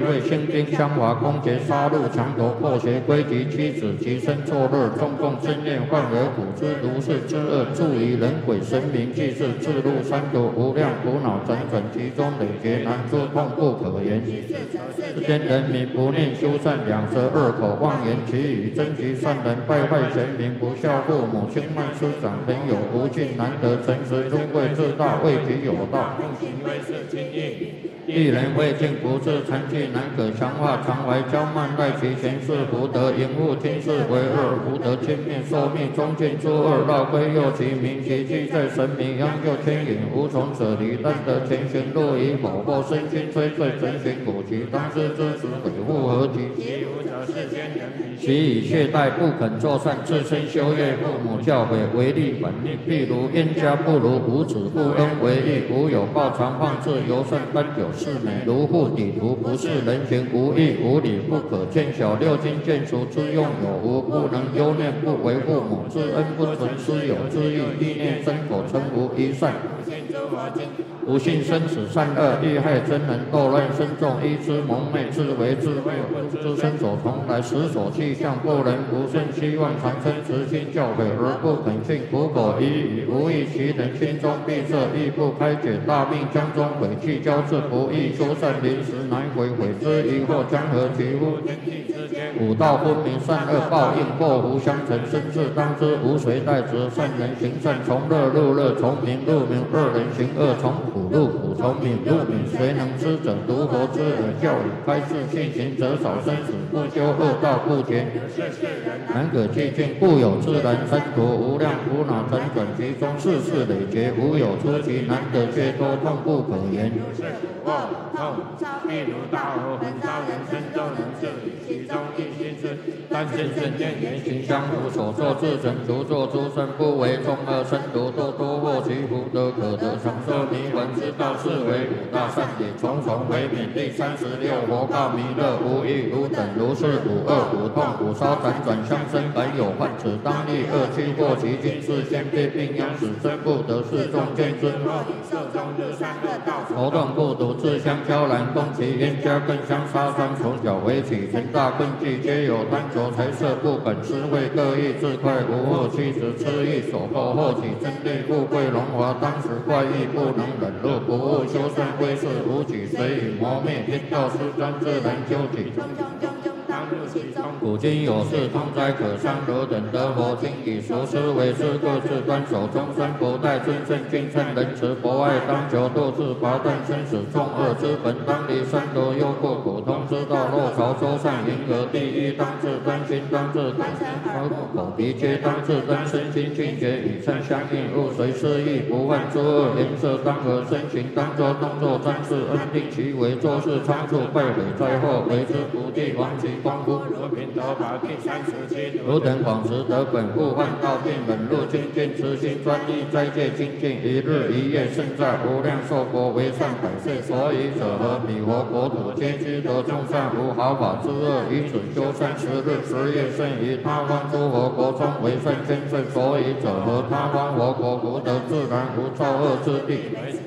为兴兵相华，攻劫杀戮，强夺破邪，归集妻子，其身作乐，中共正念，幻而古之如是之恶，助于人鬼神明祭祀，自入三毒，无量苦恼辗转其中，累劫难出，痛不可言。世间人民不念修善，两舌恶口，妄言其语，争取善人，败坏神明，不孝父母，轻慢师长，朋友不敬，难得诚实，尊贵自大，为己有道， 奉行威势轻易。 一人未尽，不自残器，难可强化，常怀骄慢，赖其前世福德，淫恶听事为恶，福德轻灭，寿命终尽诸恶，绕归右其名，其迹在神明，央就牵引，无从舍离，但得前行路以否或身心摧罪，神行古籍，当知之时，悔复何及？ 其无者世间人民， 其以懈怠，不肯作善，自身修业，父母教诲，违逆本令。譬如冤家不如无子，不恩为义，无有报，常放置，尤甚奔有事美，如护底图，不是人行，无义无理，不可见小。六经见熟之用有无？不能忧念，不为父母，知恩不存，师友之意，意念身口称无一善。不信生死善恶，欲害真人，斗乱身众，依之蒙昧，自为自卫，不知身所从来，实所气象，不能不顺，希望长生慈心教诲，而不肯信，苦口一语，无益其人，心中闭塞，亦不开解，大病将中，悔气交至，不易修善，临时难悔，悔之疑惑，将何其乎？五道分明，善恶报应，祸福相承，生事当知，无谁代责。善人行善，从乐入乐，从明入明；恶人行恶，从苦入苦，从敏入敏。谁能知者？独佛之耳教语，开示信行者少，生死不修恶道不绝，难可寂静，故有自然三途，无量苦恼辗转其中，世事累劫，无有出期，难得解脱，痛不可言。 譬如大火焚烧人身，众人是以其中一心是，但现圣见言行相符，所作自成，除作诸身，不为众恶身毒，多多获其福德，可得长寿迷魂之道，是为五大善也，重重为免。第36佛告弥勒，无欲无等，如是五恶五痛五烧辗转相生，本有患，此当立恶趣过其经，是先辈病殃死，真不得是众见之。受中日善恶道，头动不独自相交然，攻其冤家更相杀伤，从小为起，成大棍具，皆有贪求财色，不本智慧，各异自快，无恶妻子痴意所迫，后起争利富贵荣华，当时怪异，不能忍辱，不务修善归世，无举随以磨灭，天道失专，自然究己。古今有事，通哉可伤，汝等得佛经，以熟思为师，各自端守终身，不待尊圣敬称仁慈，博爱当求，度自拔断生死，众恶之本，当离三毒，忧过苦痛之道，若朝周善，迎合第一，当自真心，当自耳目口鼻皆当自真，身心净洁，与善相应，勿随失意，不犯诸恶，颜色当和，身形当作动作，专事恩定其为，做事仓促，败毁在后，为之不地，亡其功夫。如平头法第37，汝等广持得本，故患道病，忍辱精进，慈心专一，斋戒精进，一日一夜胜在无量寿国，为善百岁。所以者何？彼佛国土皆居得众善，无毫发之恶，以此修善10日10夜，胜于他方诸佛国中为善千岁。所以者何？他方佛国福德自然，无造恶之地。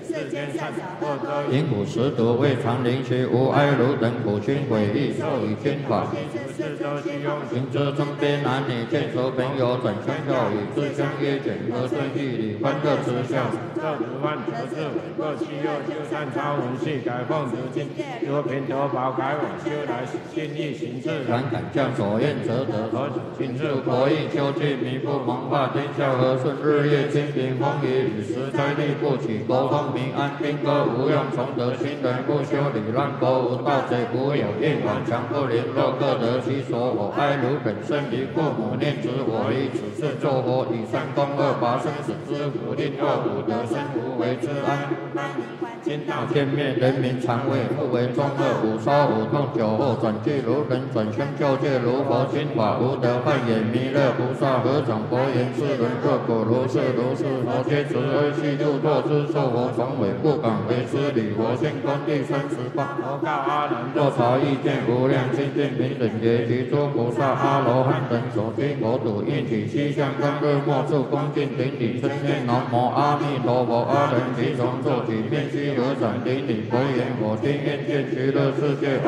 因苦食毒，未尝临其无哀汝等苦心悔意，受以天法。行者中边男女，见熟朋友，转相教语，自相约简，和顺义理，欢乐之笑。这如万德智伟，各其右修善超文系，改奉如经，如平头宝改往修来，心意行自然，敢将所愿则得。何请入国义，修具弥不蒙化，天下和顺，日夜清平，风雨雨时灾力不起，国风平安，兵戈无用，从得新人不修理，乱国无盗贼，无有应往，强不凌弱，各得其所。我哀汝本身离父母，念之我以此事作佛，以善攻恶，拔生死之苦，令恶五得生，无为之安。今道见灭，人民常畏，不为中恶，五烧五痛，酒后转俱如人，转相救戒如佛，心法无得犯也。弥勒菩萨合掌佛言：世人若果如是如是，佛皆慈悲悉度堕之，受佛从委，不敢为师礼。佛性观第38，佛告阿难：若察意见无量清净平等觉，其诸菩萨阿罗汉等所居国土，应体西向当日末处恭敬顶礼，称念南无阿弥陀佛。阿人即从坐起，便须合掌顶礼，佛言：我今愿见极乐世界。